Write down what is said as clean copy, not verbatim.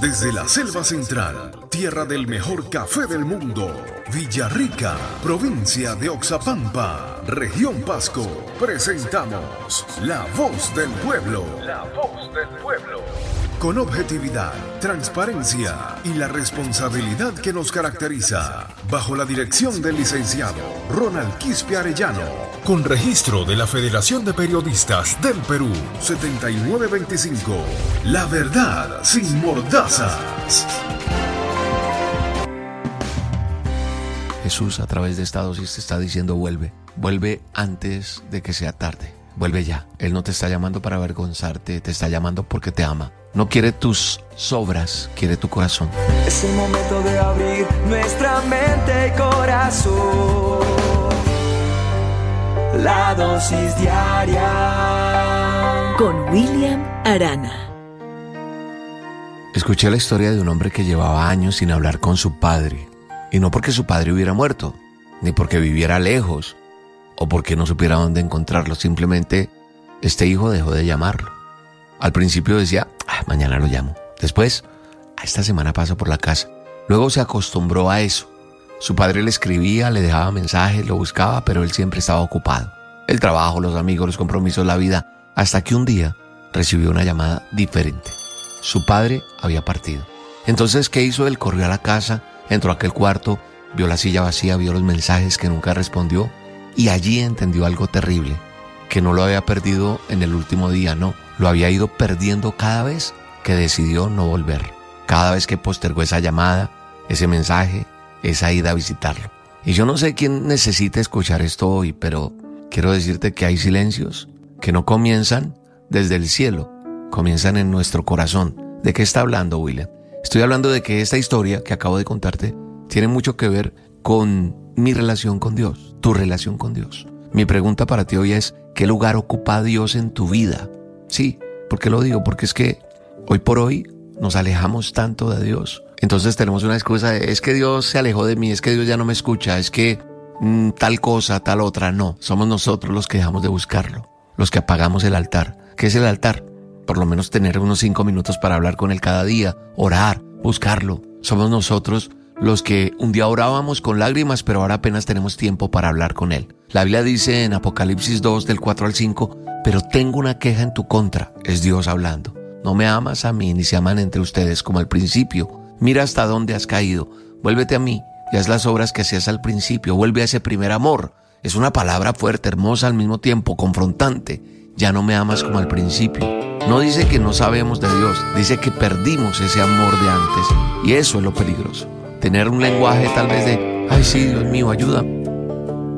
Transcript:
Desde la selva central, tierra del mejor café del mundo, Villarrica, provincia de Oxapampa, región Pasco, presentamos La Voz del Pueblo. La Voz del Pueblo. Con objetividad, transparencia y la responsabilidad que nos caracteriza, bajo la dirección del licenciado Ronald Quispe Arellano, con registro de la Federación de Periodistas del Perú, 7925, la verdad sin mordazas. Jesús a través de esta dosis te está diciendo vuelve antes de que sea tarde, vuelve ya. Él no te está llamando para avergonzarte, te está llamando porque te ama. No quiere tus sobras, quiere tu corazón. Es el momento de abrir nuestra mente y corazón. La dosis diaria con William Arana. Escuché la historia de un hombre que llevaba años sin hablar con su padre. Y no porque su padre hubiera muerto, ni porque viviera lejos, o porque no supiera dónde encontrarlo. Simplemente este hijo dejó de llamarlo. Al principio decía, mañana lo llamo. Después, esta semana paso por la casa. Luego se acostumbró a eso. Su padre le escribía, le dejaba mensajes, lo buscaba, pero él siempre estaba ocupado. El trabajo, los amigos, los compromisos, la vida. Hasta que un día recibió una llamada diferente. Su padre había partido. Entonces, ¿qué hizo él? Corrió a la casa, entró a aquel cuarto, vio la silla vacía, vio los mensajes que nunca respondió y allí entendió algo terrible, que no lo había perdido en el último día, no, lo había ido perdiendo cada vez que decidió no volver, cada vez que postergó esa llamada, ese mensaje, esa ida a visitarlo. Y yo no sé quién necesita escuchar esto hoy, pero quiero decirte que hay silencios que no comienzan desde el cielo, comienzan en nuestro corazón. ¿De qué está hablando, William? Estoy hablando de que esta historia que acabo de contarte tiene mucho que ver con mi relación con Dios, tu relación con Dios. Mi pregunta para ti hoy es, ¿qué lugar ocupa Dios en tu vida? Sí, ¿por qué lo digo? Porque es que hoy por hoy nos alejamos tanto de Dios. Entonces tenemos una excusa de, es que Dios se alejó de mí, es que Dios ya no me escucha, es que tal cosa, tal otra. No, somos nosotros los que dejamos de buscarlo, los que apagamos el altar. ¿Qué es el altar? Por lo menos tener unos 5 minutos para hablar con Él cada día, orar, buscarlo. Somos nosotros los que un día orábamos con lágrimas, pero ahora apenas tenemos tiempo para hablar con Él. La Biblia dice en Apocalipsis 2, del 4 al 5, pero tengo una queja en tu contra, es Dios hablando. No me amas a mí, ni se aman entre ustedes como al principio. Mira hasta dónde has caído. Vuélvete a mí y haz las obras que hacías al principio. Vuelve a ese primer amor. Es una palabra fuerte, hermosa, al mismo tiempo confrontante. Ya no me amas como al principio. No dice que no sabemos de Dios, dice que perdimos ese amor de antes. Y eso es lo peligroso. Tener un lenguaje tal vez de, ay sí, Dios mío, ayúdame.